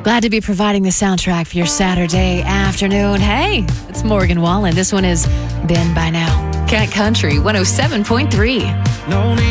Glad to be providing the soundtrack for your Saturday afternoon. Hey, it's Morgan Wallen. This one is Been By Now. Cat Country 107.3.